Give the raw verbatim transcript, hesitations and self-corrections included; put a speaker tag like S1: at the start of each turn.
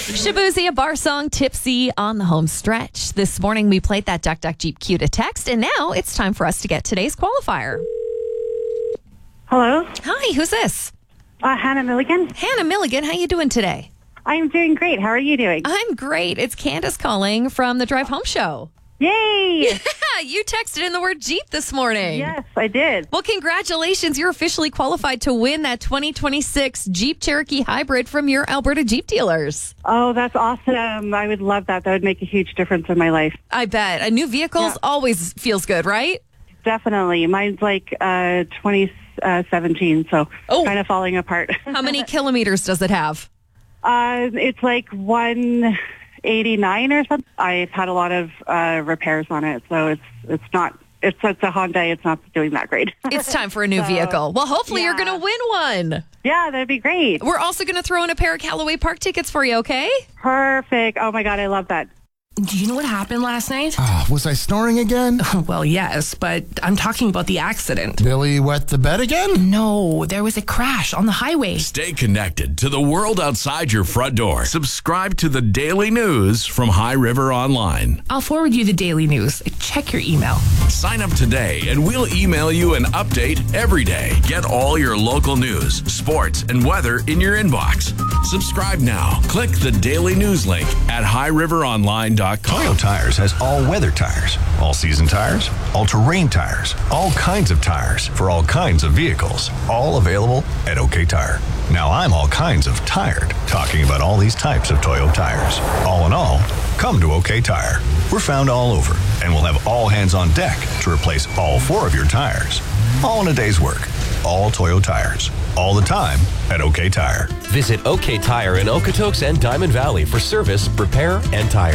S1: Shabuzi, a bar song, Tipsy on the home stretch. This morning we played that Duck Duck Jeep cue to text, and now it's time for us to get today's qualifier.
S2: Hello,
S1: Hi, who's this?
S2: uh, Hannah Milligan.
S1: Hannah Milligan, how you doing today?
S2: I'm doing great. How are you doing?
S1: I'm great. It's Candace calling from the Drive Home Show.
S2: Yay!
S1: Yeah, you texted in the word Jeep this morning.
S2: Yes, I did.
S1: Well, congratulations. You're officially qualified to win that twenty twenty-six Jeep Cherokee Hybrid from your Alberta Jeep dealers.
S2: Oh, that's awesome. I would love that. That would make a huge difference in my life.
S1: I bet. A new vehicles
S2: Yeah.
S1: always feels good, right?
S2: Definitely. Mine's like uh, twenty seventeen, so
S1: Oh.
S2: kind of falling apart.
S1: How many kilometers does it have?
S2: uh, it's like one eighty-nine or something. I've had a lot of uh, repairs on it, so it's it's not. It's, it's a Hyundai. It's not doing that great.
S1: It's time for a new
S2: So,
S1: vehicle. Well, hopefully you're
S2: yeah.
S1: going to win one.
S2: Yeah, that'd be great.
S1: We're also going to throw in a pair of Callaway Park tickets for you, okay?
S2: Perfect. Oh my God, I love that.
S3: Do you know what happened last night?
S4: Ah, was I snoring again?
S3: Well, yes, but I'm talking about the accident.
S4: Billy wet the bed again?
S3: No, there was a crash on the highway.
S5: Stay connected to the world outside your front door. Subscribe to the daily news from High River Online.
S3: I'll forward you the daily news. Check your email.
S5: Sign up today and we'll email you an update every day. Get all your local news, sports, and weather in your inbox. Subscribe now. Click the daily news link at high river online dot com.
S6: Toyo Tires has all-weather tires, all-season tires, all-terrain tires, all kinds of tires for all kinds of vehicles, all available at OK Tire. Now I'm all kinds of tired talking about all these types of Toyo tires. All in all, come to OK Tire. We're found all over, and we'll have all hands on deck to replace all four of your tires. All in a day's work. All Toyo tires. All the time at OK Tire.
S7: Visit OK Tire in Okotoks and Diamond Valley for service, repair, and tire.